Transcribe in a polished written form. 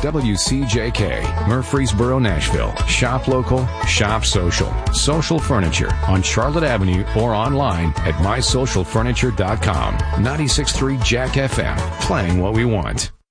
WCJK, Murfreesboro, Nashville. Shop local, shop social. Social Furniture on Charlotte Avenue or online at mysocialfurniture.com. 96.3 Jack FM, playing what we want.